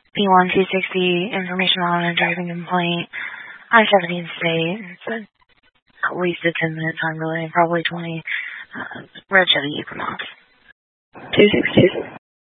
P1 260, information on a driving complaint, I-70 State. It's at least a 10-minute time delay, probably 20. Red Chevy Equinox. 262.